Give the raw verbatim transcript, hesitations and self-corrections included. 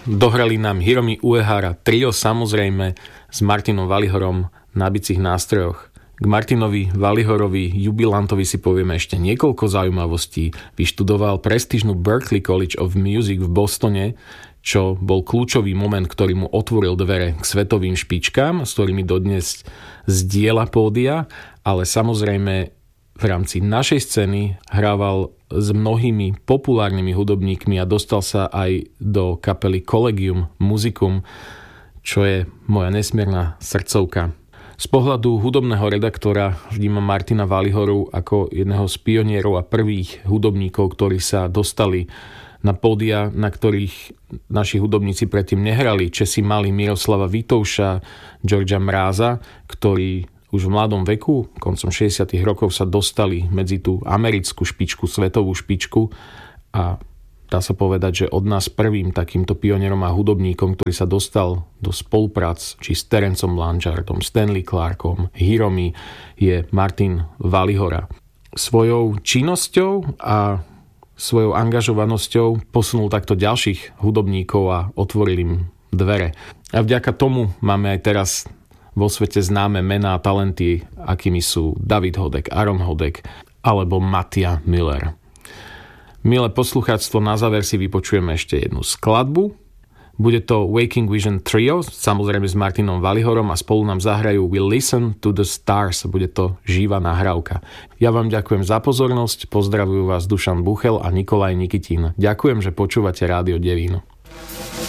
dohrali nám Hiromi Uehara trio, samozrejme s Martinom Valihorom na bicích nástrojoch. K Martinovi Valihorovi, jubilantovi, si povieme ešte niekoľko zaujímavostí. Vyštudoval prestížnu Berklee College of Music v Bostone, čo bol kľúčový moment, ktorý mu otvoril dvere k svetovým špičkám, s ktorými dodnes zdieľa pódia, ale samozrejme v rámci našej scény hrával s mnohými populárnymi hudobníkmi a dostal sa aj do kapely Collegium Musicum, čo je moja nesmierna srdcovka. Z pohľadu hudobného redaktora vnímam Martina Valihoru ako jedného z pionierov a prvých hudobníkov, ktorí sa dostali na pódia, na ktorých naši hudobníci predtým nehrali. Česi mali Miroslava Vitouša, Georgia Mráza, ktorí už v mladom veku, koncom šesťdesiatych rokov, sa dostali medzi tú americkú špičku, svetovú špičku, a dá sa povedať, že od nás prvým takýmto pionierom a hudobníkom, ktorý sa dostal do spoluprác či s Terencom Blanchardom, Stanley Clarkom, Hiromi, je Martin Valihora. Svojou činnosťou a svojou angažovanosťou posunul takto ďalších hudobníkov a otvoril im dvere. A vďaka tomu máme aj teraz vo svete známe mená a talenty, akými sú David Hodek, Aaron Hodek alebo Mattia Miller. Milé poslucháctvo, na záver si vypočujeme ešte jednu skladbu. Bude to Waking Vision Trio, samozrejme s Martinom Valihorom, a spolu nám zahrajú We Listen to the Stars. Bude to živá nahrávka. Ja vám ďakujem za pozornosť, pozdravujú vás Dušan Buchel a Nikolaj Nikitín. Ďakujem, že počúvate Rádio Devín.